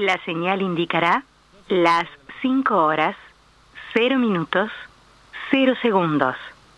La señal indicará las 5 horas, 0 minutos, 0 segundos.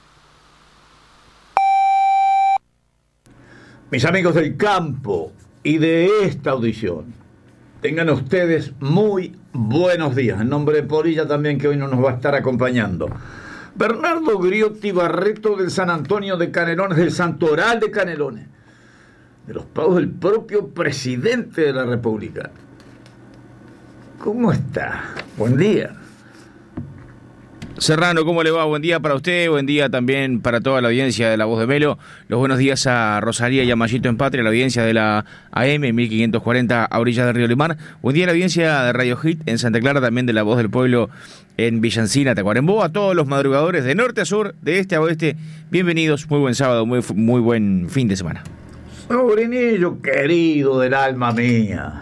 Mis amigos del campo y de esta audición, tengan ustedes muy buenos días. En nombre de Polilla también, que hoy no nos va a estar acompañando. Bernardo Griotti Barreto del San Antonio de Canelones, del Santoral de Canelones, de los pagos del propio presidente de la República. ¿Cómo está? Buen día. Serrano, ¿cómo le va? Buen día para usted, buen día también para toda la audiencia de La Voz de Melo. Los buenos días a Rosalía y a Mayito en Patria, la audiencia de la AM 1540 a orillas del río Limar. Buen día a la audiencia de Radio Hit en Santa Clara, también de La Voz del Pueblo en Villancina, Tacuarembó. A todos los madrugadores de norte a sur, de este a oeste, bienvenidos, muy buen sábado, muy buen fin de semana. Sobrinillo querido del alma mía.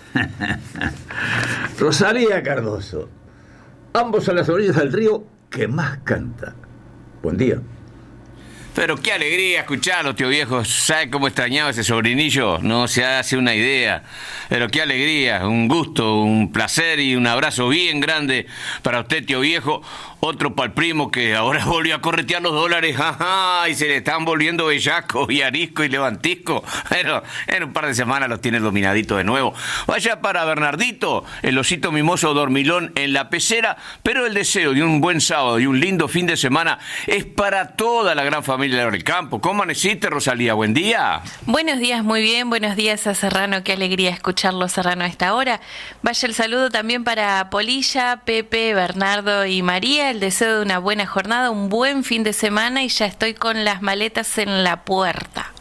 Rosalía Cardoso. Ambos a las orillas del río que más canta. Buen día. Pero qué alegría escucharlo, tío viejo. ¿Sabe cómo extrañaba ese sobrinillo? No se hace una idea. Pero qué alegría, un gusto, un placer y un abrazo bien grande para usted, tío viejo. Otro para el primo que ahora volvió a corretear los dólares. Ajá, y se le están volviendo bellaco y arisco y levantisco. Pero en un par de semanas los tiene dominadito de nuevo. Vaya para Bernardito, el osito mimoso dormilón en la pecera. Pero el deseo de un buen sábado y un lindo fin de semana es para toda la gran familia del campo. ¿Cómo amaneciste, Rosalía? Buen día. Buenos días, muy bien. Buenos días a Serrano. Qué alegría escucharlo, Serrano, a esta hora. Vaya el saludo también para Polilla, Pepe, Bernardo y María. El deseo de una buena jornada, un buen fin de semana y ya estoy con las maletas en la puerta.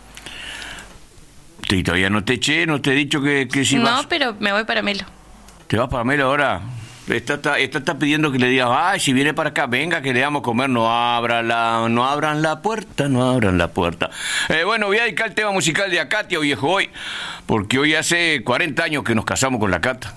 ¿Y todavía no te eché? ¿No te he dicho que si vas? No, pero me voy para Melo. ¿Te vas para Melo ahora? Esta está pidiendo que le digas, ay, si viene para acá, venga, que le damos a comer, no abran la puerta. Bueno, voy a dedicar el tema musical de acá, tío viejo, hoy, porque hoy hace 40 años que nos casamos con la Cata.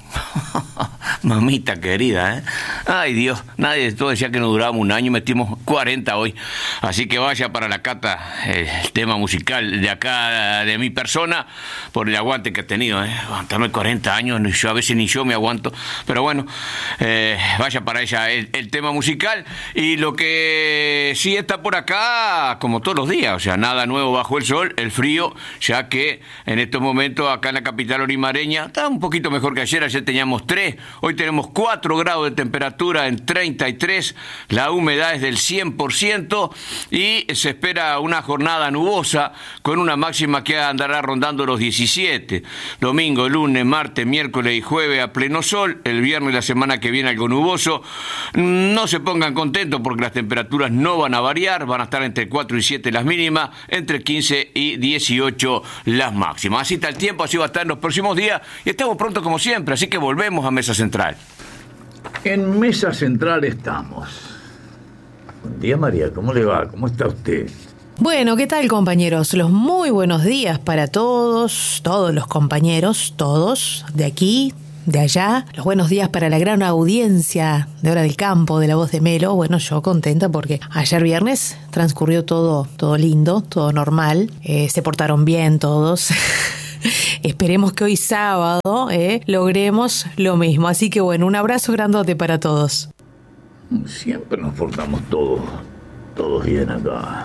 Mamita querida, ¿eh? Ay, Dios, nadie de todo decía que nos durábamos un año, metimos 40 hoy. Así que vaya para la Cata el tema musical de acá, de mi persona, por el aguante que ha tenido, ¿eh? Aguantarme 40 años, yo a veces ni yo me aguanto, pero bueno, vaya para ella el tema musical. Y lo que sí está por acá, como todos los días, o sea, nada nuevo bajo el sol, el frío, ya que en estos momentos acá en la capital orimareña está un poquito mejor que ayer teníamos 3, hoy tenemos 4 grados de temperatura en 33, la humedad es del 100% y se espera una jornada nubosa con una máxima que andará rondando los 17. Domingo, lunes, martes, miércoles y jueves a pleno sol, el viernes la semana que viene algo nuboso. No se pongan contentos porque las temperaturas no van a variar, van a estar entre 4 y 7 las mínimas, entre 15 y 18 las máximas. Así está el tiempo, así va a estar en los próximos días y estamos pronto como siempre, así que volvemos a Mesa Central. En Mesa Central estamos. Buen día, María, ¿cómo le va? ¿Cómo está usted? Bueno, ¿qué tal, compañeros? Los muy buenos días para todos los compañeros, todos, de aquí, de allá. Los buenos días para la gran audiencia de Hora del Campo, de La Voz de Melo. Bueno, yo contenta porque ayer viernes transcurrió todo lindo, todo normal. Se portaron bien todos. Esperemos que hoy sábado logremos lo mismo. Así que bueno, un abrazo grandote para todos. Siempre nos portamos todos bien acá.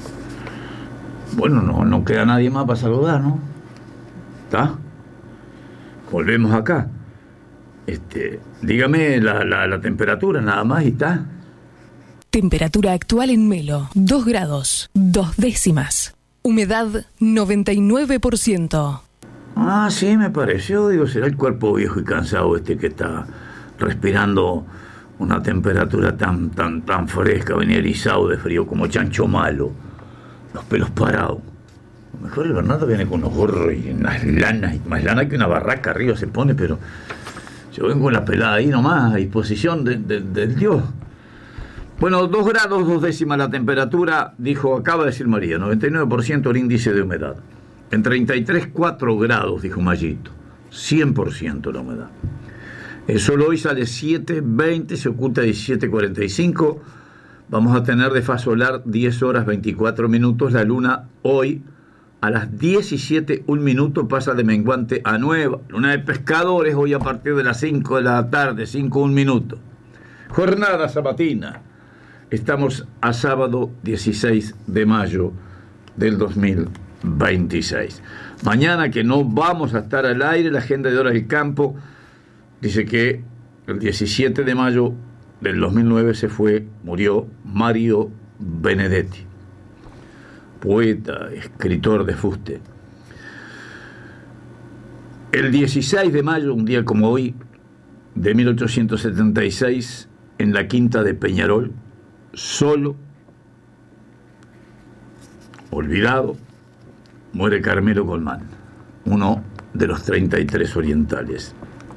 Bueno, no queda nadie más para saludar, ¿no? ¿Está? Volvemos acá. Dígame la temperatura nada más y está. Temperatura actual en Melo, 2 grados, 2 décimas. Humedad 99%. Ah, sí, me pareció. Digo, será el cuerpo viejo y cansado que está respirando una temperatura tan fresca, venía erizado de frío como chancho malo, los pelos parados. A lo mejor el Bernardo viene con unos gorros y unas lanas, y más lana que una barraca arriba se pone, pero yo vengo con la pelada ahí nomás, a disposición del Dios. Bueno, 2 grados, 2 décimas la temperatura, acaba de decir María, 99% el índice de humedad. En 33, 4 grados, dijo Mayito, 100% la humedad. El sol hoy sale 7:20, se oculta 17:45. Vamos a tener de faz solar 10 horas 24 minutos. La luna hoy a las 17:01 pasa de menguante a nueva. Luna de pescadores hoy a partir de las 5 de la tarde, 5:01. Jornada sabatina. Estamos a sábado 16 de mayo del 2026. Mañana, que no vamos a estar al aire, la agenda de Horas del Campo dice que el 17 de mayo del 2009 murió Mario Benedetti, poeta, escritor de fuste. El 16 de mayo, un día como hoy, de 1876, en la quinta de Peñarol, solo, olvidado, muere Carmelo Colmán, uno de los 33 orientales.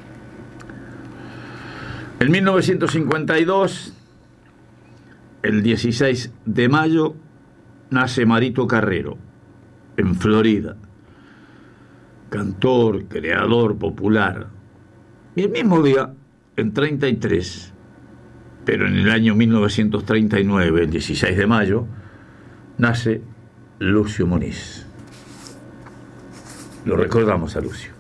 En 1952, el 16 de mayo, nace Marito Carrero, en Florida, cantor, creador popular. Y el mismo día, en 33, pero en el año 1939, el 16 de mayo, nace Lucio Muniz. Lo recordamos a Lucio.